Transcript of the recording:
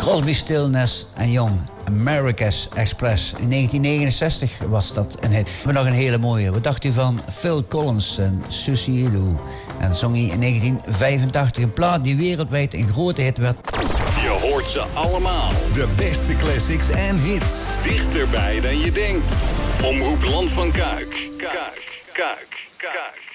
Crosby, Stills, Nash & Young, America's Express. In 1969 was dat een hit. We hebben nog een hele mooie. Wat dacht u van Phil Collins en Susie Lou? En dat zong hij in 1985. Een plaat die wereldwijd een grote hit werd. Je hoort ze allemaal. De beste classics en hits. Dichterbij dan je denkt. Omroep Land van Kuik. Kuik.